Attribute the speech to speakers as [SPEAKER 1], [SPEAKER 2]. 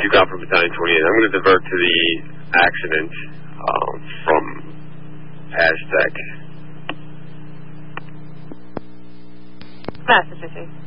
[SPEAKER 1] you got from Battalion 28. I'm going to divert to the accident from Aztec.
[SPEAKER 2] Master 15.